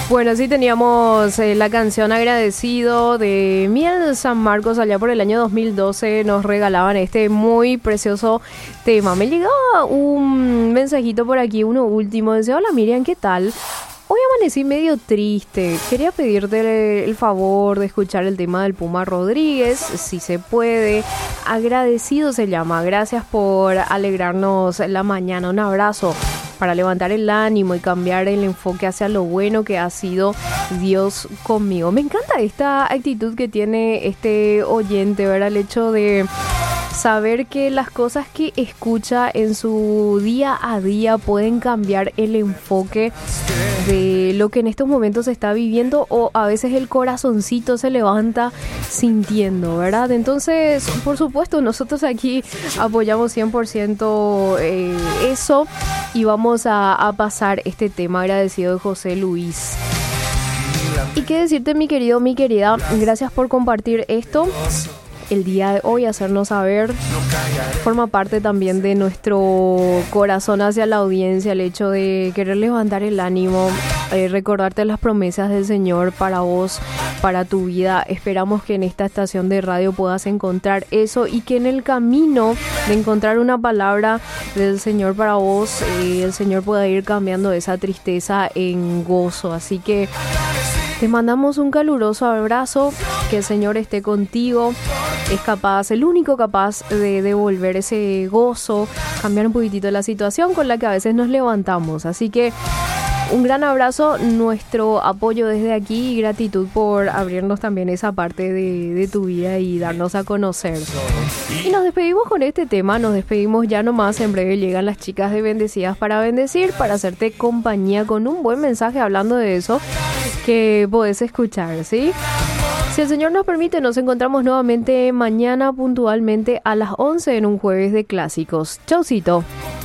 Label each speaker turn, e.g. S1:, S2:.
S1: Bueno, sí teníamos la canción Agradecido de Miel San Marcos allá por el año 2012. Nos regalaban este muy precioso tema. Me llegaba un mensajito por aquí, uno último. Dice, hola Miriam, ¿qué tal? Hoy amanecí medio triste. Quería pedirte el favor de escuchar el tema del Puma Rodríguez, si se puede. Agradecido se llama. Gracias por alegrarnos la mañana. Un abrazo para levantar el ánimo y cambiar el enfoque hacia lo bueno que ha sido Dios conmigo. Me encanta esta actitud que tiene este oyente, ¿verdad? El hecho de saber que las cosas que escucha en su día a día pueden cambiar el enfoque de lo que en estos momentos se está viviendo, o a veces el corazoncito se levanta sintiendo, ¿verdad? Entonces, por supuesto, nosotros aquí apoyamos 100% eso, y vamos a pasar este tema Agradecido de José Luis. Y qué decirte, mi querido, mi querida, gracias por compartir esto el día de hoy, hacernos saber. Forma parte también de nuestro corazón hacia la audiencia el hecho de querer levantar el ánimo, recordarte las promesas del Señor para vos, para tu vida. Esperamos que en esta estación de radio puedas encontrar eso, y que en el camino de encontrar una palabra del Señor para vos, el Señor pueda ir cambiando esa tristeza en gozo. Así que te mandamos un caluroso abrazo, que el Señor esté contigo. Es capaz, el único capaz de devolver ese gozo, cambiar un poquitito la situación con la que a veces nos levantamos. Así que un gran abrazo, nuestro apoyo desde aquí, y gratitud por abrirnos también esa parte de tu vida y darnos a conocer. Y nos despedimos con este tema, nos despedimos ya nomás. En breve llegan las chicas de Bendecidas para Bendecir, para hacerte compañía con un buen mensaje hablando de eso que podés escuchar, ¿sí? Si el Señor nos permite, nos encontramos nuevamente mañana puntualmente a las 11 en un jueves de clásicos. Chaucito.